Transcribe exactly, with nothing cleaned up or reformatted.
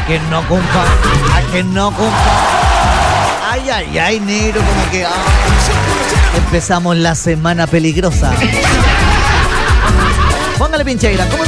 que no, compa. A que no, compa. Ay, ay, ay, negro, como que... Ah, empezamos la semana peligrosa. Póngale pincheira, ¿cómo